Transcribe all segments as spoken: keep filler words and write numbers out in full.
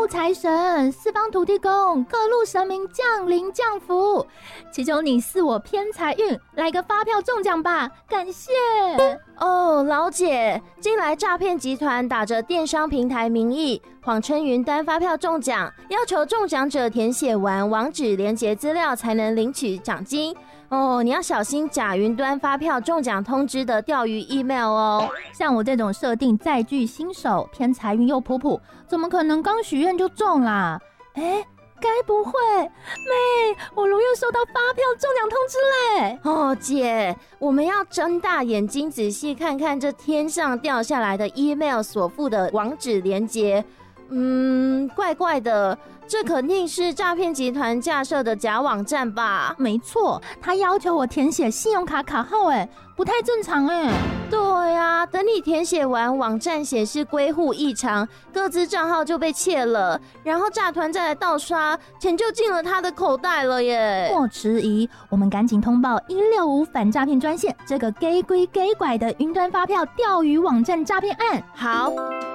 财神、四方土地公、各路神明降临降福，祈求你赐我偏财运，来个发票中奖吧，感谢。 哦，老姐，近来诈骗集团打着电商平台名义，谎称云端发票中奖，要求中奖者填写完网址连结资料才能领取奖金。哦，你要小心假云端发票中奖通知的钓鱼 email 哦。 像我这种设定载具新手，偏财运又普普，怎么可能刚许愿就中啦？哎，该不会，妹，我如愿收到发票中奖通知嘞！ 哦，姐，我们要睁大眼睛仔细看看这天上掉下来的 email 所附的网址连结。嗯，怪怪的，这肯定是诈骗集团架设的假网站吧？ 没错，他要求我填写信用卡卡号，哎，不太正常哎。 对啊，等你填写完，网站显示归户异常，各自账号就被窃了，然后诈团再来盗刷，钱就进了他的口袋了耶。 莫迟疑，我们赶紧通报一六五反诈骗专线，这个给鬼给拐的云端发票钓鱼网站诈骗案。 好。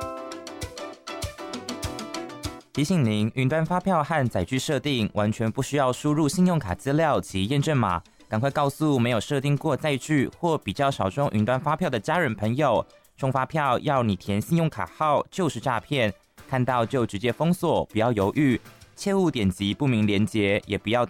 提醒您，云端发票和载具设定完全不需要输入信用卡资料及验证码，赶快告诉没有设定过载具或比较少中云端发票的家人朋友，中发票要你填信用卡号就是诈骗，看到就直接封锁，不要犹豫，切勿点击不明连结，也不要